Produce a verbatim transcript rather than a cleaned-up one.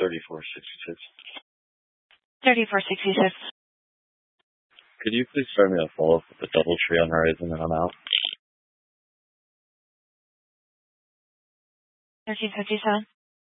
thirty-four sixty-six. thirty-four sixty-six. Could you please start me a follow-up with the double tree on Horizon and I'm out? thirteen fifty-seven.